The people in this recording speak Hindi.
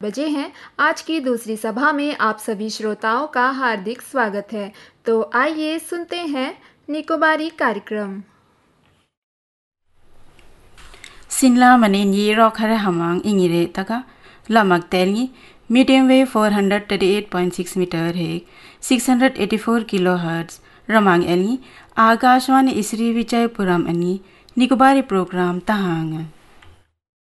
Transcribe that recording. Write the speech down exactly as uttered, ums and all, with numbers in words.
बजे हैं। आज की दूसरी सभा में आप सभी श्रोताओं का हार्दिक स्वागत है। तो आइए सुनते हैं निकोबारी कार्यक्रम। सिनला मने नी रॉक हरे हमांग इंगिरे तका लमक Telgi medium wave four thirty-eight point six metre है six eighty-four kilohertz रमांग algae Akashvani इसरी विजयपुरम अनि निकोबारी प्रोग्राम तहांग